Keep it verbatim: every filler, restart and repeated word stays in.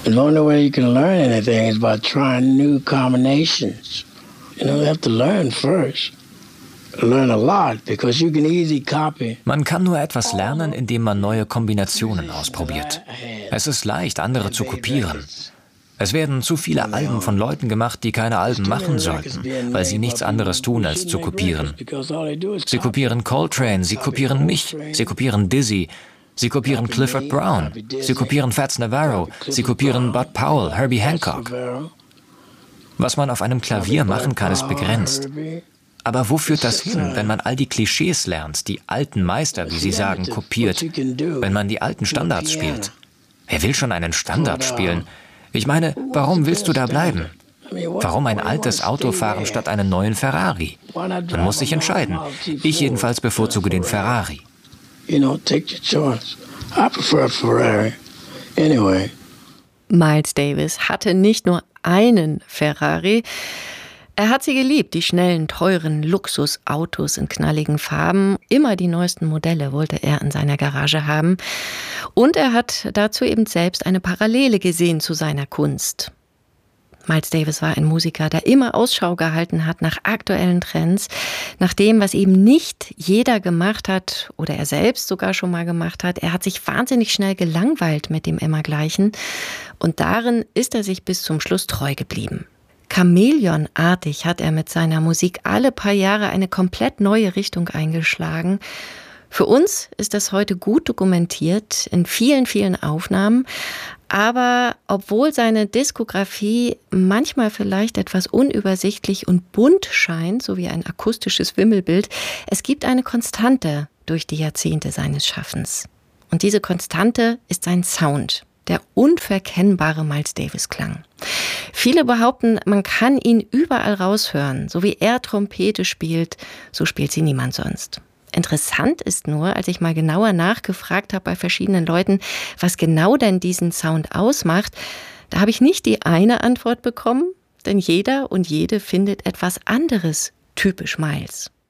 The only way you can learn anything is by trying new combinations. You know, you have to learn first. Learn a lot, because you can easily copy. Man kann nur etwas lernen, indem man neue Kombinationen ausprobiert. Es ist leicht, andere zu kopieren. Es werden zu viele Alben von Leuten gemacht, die keine Alben machen sollten, weil sie nichts anderes tun, als zu kopieren. Sie kopieren Coltrane, sie kopieren mich, sie kopieren Dizzy, sie kopieren Clifford Brown, sie kopieren Fats Navarro, sie kopieren Bud Powell, Herbie Hancock. Was man auf einem Klavier machen kann, ist begrenzt. Aber wo führt das hin, wenn man all die Klischees lernt, die alten Meister, wie Sie sagen, kopiert, wenn man die alten Standards spielt? Wer will schon einen Standard spielen? Ich meine, warum willst du da bleiben? Warum ein altes Auto fahren statt einen neuen Ferrari? Man muss sich entscheiden. Ich jedenfalls bevorzuge den Ferrari. Miles Davis hatte nicht nur einen Ferrari. Er hat sie geliebt, die schnellen, teuren Luxusautos in knalligen Farben. Immer die neuesten Modelle wollte er in seiner Garage haben. Und er hat dazu eben selbst eine Parallele gesehen zu seiner Kunst. Miles Davis war ein Musiker, der immer Ausschau gehalten hat nach aktuellen Trends, nach dem, was eben nicht jeder gemacht hat oder er selbst sogar schon mal gemacht hat. Er hat sich wahnsinnig schnell gelangweilt mit dem Immergleichen und darin ist er sich bis zum Schluss treu geblieben. Chamäleonartig hat er mit seiner Musik alle paar Jahre eine komplett neue Richtung eingeschlagen. Für uns ist das heute gut dokumentiert in vielen, vielen Aufnahmen. Aber obwohl seine Diskografie manchmal vielleicht etwas unübersichtlich und bunt scheint, so wie ein akustisches Wimmelbild, es gibt eine Konstante durch die Jahrzehnte seines Schaffens. Und diese Konstante ist sein Sound. Der unverkennbare Miles Davis-Klang. Viele behaupten, man kann ihn überall raushören. So wie er Trompete spielt, so spielt sie niemand sonst. Interessant ist nur, als ich mal genauer nachgefragt habe bei verschiedenen Leuten, was genau denn diesen Sound ausmacht, da habe ich nicht die eine Antwort bekommen, denn jeder und jede findet etwas anderes typisch Miles.